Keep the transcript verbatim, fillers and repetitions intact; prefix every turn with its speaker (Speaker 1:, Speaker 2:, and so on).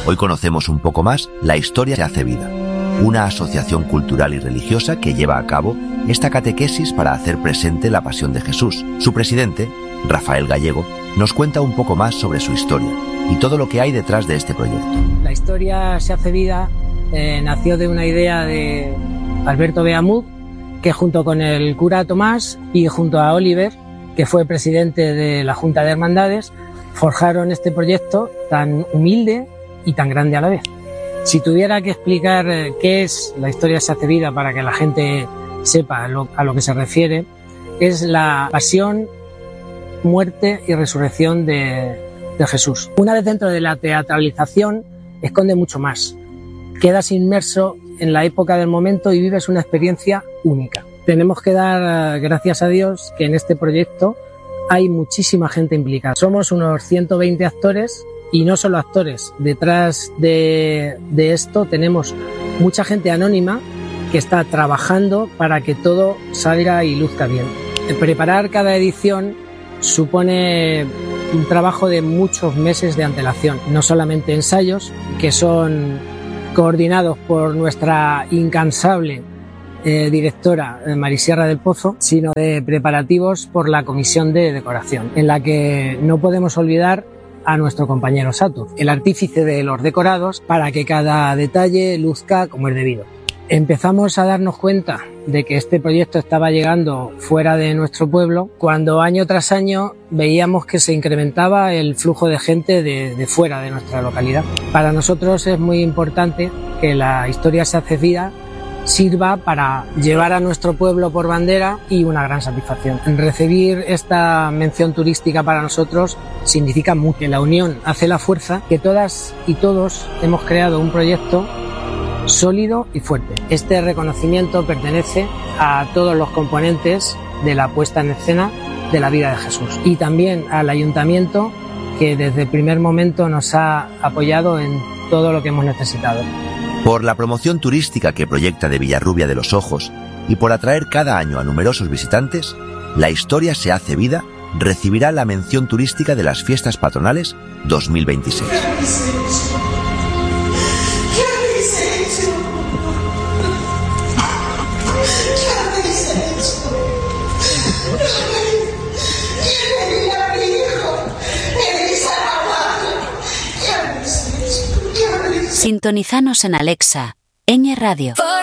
Speaker 1: Hoy conocemos un poco más La Historia se hace vida, una asociación cultural y religiosa que lleva a cabo esta catequesis para hacer presente la pasión de Jesús. Su presidente, Rafael Gallego, nos cuenta un poco más sobre su historia y todo lo que hay detrás de este proyecto.
Speaker 2: La Historia se hace vida eh, nació de una idea de Alberto Beamud, que junto con el cura Tomás y junto a Oliver, que fue presidente de la Junta de Hermandades, forjaron este proyecto tan humilde y tan grande a la vez. Si tuviera que explicar qué es La Historia se hace vida para que la gente sepa lo, a lo que se refiere, es la pasión, muerte y resurrección de, de Jesús. Una vez dentro de la teatralización, esconde mucho más. Quedas inmerso en la época del momento y vives una experiencia única. Tenemos que dar gracias a Dios que en este proyecto hay muchísima gente implicada. Somos unos ciento veinte actores y no solo actores. Detrás de, de esto tenemos mucha gente anónima que está trabajando para que todo salga y luzca bien. Preparar cada edición supone un trabajo de muchos meses de antelación, no solamente ensayos, que son coordinados por nuestra incansable eh, directora Marisierra del Pozo, sino de preparativos por la comisión de decoración, en la que no podemos olvidar a nuestro compañero Satur, el artífice de los decorados, para que cada detalle luzca como es debido. Empezamos a darnos cuenta de que este proyecto estaba llegando fuera de nuestro pueblo cuando año tras año veíamos que se incrementaba el flujo de gente de, de fuera de nuestra localidad. Para nosotros es muy importante que La Historia se hace vida sirva para llevar a nuestro pueblo por bandera y una gran satisfacción. Recibir esta mención turística para nosotros significa mucho. Que la unión hace la fuerza, que todas y todos hemos creado un proyecto sólido y fuerte. Este reconocimiento pertenece a todos los componentes de la puesta en escena de la vida de Jesús y también al ayuntamiento, que desde el primer momento nos ha apoyado en todo lo que hemos necesitado.
Speaker 1: Por la promoción turística que proyecta de Villarrubia de los Ojos y por atraer cada año a numerosos visitantes, La Historia se hace vida recibirá la mención turística de las Fiestas Patronales dos mil veintiséis.
Speaker 3: Sintonizanos en Alexa, Ñ Radio.